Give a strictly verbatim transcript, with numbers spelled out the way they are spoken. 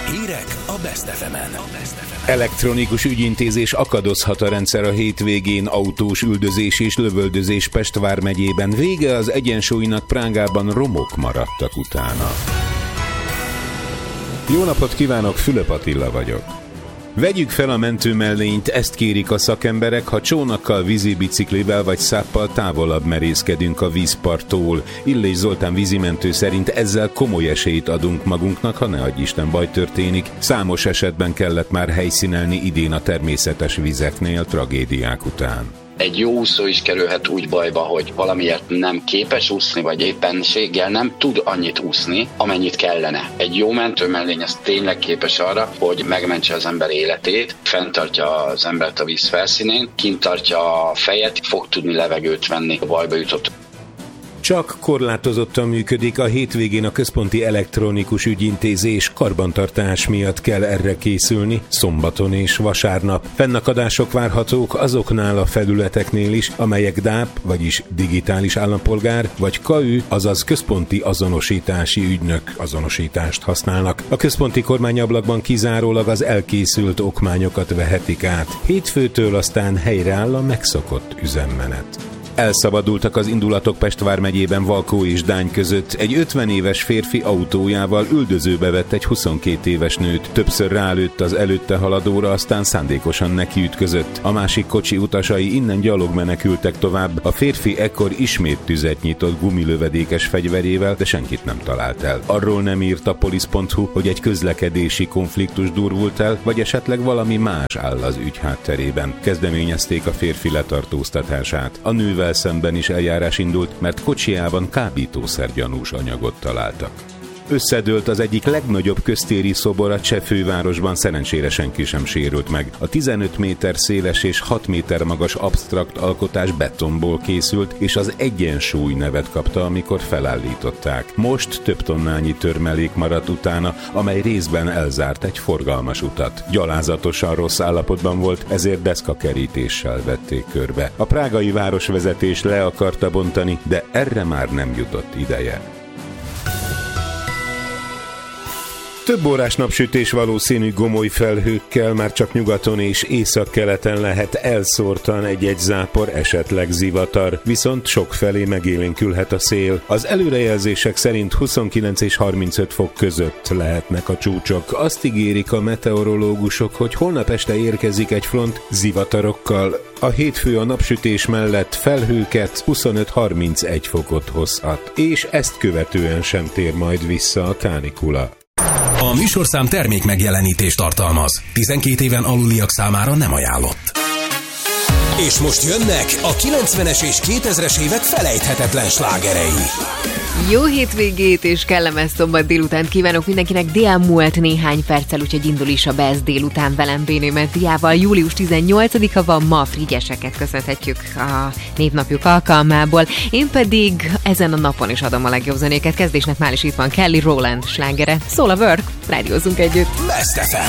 Hírek a Best ef emen. Elektronikus ügyintézés akadozhat a rendszer a hétvégén, autós üldözés és lövöldözés Pest vármegyében. Vége az egyensúlynak, Prágában romok maradtak utána. Jó napot kívánok, Fülöp Attila vagyok. Vegyük fel a mentőmellényt, ezt kérik a szakemberek, ha csónakkal, vízibiciklivel vagy száppal távolabb merészkedünk a vízparttól. Illés Zoltán vízimentő szerint ezzel komoly esélyt adunk magunknak, ha ne adj Isten baj történik. Számos esetben kellett már helyszínelni idén a természetes vizeknél tragédiák után. Egy jó úszó is kerülhet úgy bajba, hogy valamiért nem képes úszni, vagy éppenséggel nem tud annyit úszni, amennyit kellene. Egy jó mentőmellény az tényleg képes arra, hogy megmentse az ember életét, fenntartja az embert a víz felszínén, kint tartja a fejet, fog tudni levegőt venni a bajba jutott. Csak korlátozottan működik, a hétvégén a központi elektronikus ügyintézés, karbantartás miatt kell erre készülni, szombaton és vasárnap. Fennakadások várhatók azoknál a felületeknél is, amelyek dé á pé, vagyis digitális állampolgár, vagy ká ü, azaz központi azonosítási ügynök azonosítást használnak. A központi kormányablakban kizárólag az elkészült okmányokat vehetik át. Hétfőtől aztán helyreáll a megszokott üzemmenet. Elszabadultak az indulatok Pest vármegyében Valkó és Dány között. Egy ötven éves férfi autójával üldözőbe vett egy huszonkét éves nőt. Többször rálőtt az előtte haladóra, aztán szándékosan nekiütközött. A másik kocsi utasai innen gyalog menekültek tovább. A férfi ekkor ismét tüzet nyitott gumilövedékes fegyverével, de senkit nem talált el. Arról nem írt a polisz pont hu, hogy egy közlekedési konfliktus durvult el, vagy esetleg valami más áll az ügy hátterében. Kezdeményezték a férfi letartóztatását. A nővel szemben is eljárás indult, mert kocsijában kábítószer gyanús anyagot találtak. Összedőlt az egyik legnagyobb köztéri szobor a cseh fővárosban, szerencsére senki sem sérült meg. A tizenöt méter széles és hat méter magas absztrakt alkotás betonból készült, és az Egyensúly nevet kapta, amikor felállították. Most több tonnányi törmelék maradt utána, amely részben elzárt egy forgalmas utat. Gyalázatosan rossz állapotban volt, ezért deszkakerítéssel vették körbe. A prágai városvezetés le akarta bontani, de erre már nem jutott ideje. Több órás napsütés valószínű, gomoly felhőkkel, már csak nyugaton és északkeleten lehet elszórtan egy-egy zápor, esetleg zivatar, viszont sokfelé megélénkülhet a szél. Az előrejelzések szerint huszonkilenc és harmincöt fok között lehetnek a csúcsok. Azt ígérik a meteorológusok, hogy holnap este érkezik egy front zivatarokkal. A hétfő a napsütés mellett felhőket, huszonöt-harmincegy fokot hozhat, és ezt követően sem tér majd vissza a kánikula. A műsorszám termék megjelenítést tartalmaz. tizenkét éven aluliak számára nem ajánlott. És most jönnek a kilencvenes és kétezres évek felejthetetlen slágerei. Jó hétvégét és kellemes szombat délutánt kívánok mindenkinek. Dél múlt néhány perccel, úgyhogy indul is a Best délután velem, Bénémet Diával. július tizennyolcadika van ma, frigyeseket köszönhetjük a névnapjuk alkalmából. Én pedig ezen a napon is adom a legjobb zenéket. Kezdésnek már is itt van Kelly Rowland slágere. Szól a Work, rádiózzunk együtt. Best ef em.